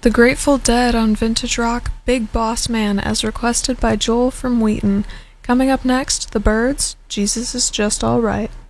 The Grateful Dead on Vintage Rock, Big Boss Man, as requested by Joel from Wheaton. Coming up next, The Byrds, Jesus is Just Alright.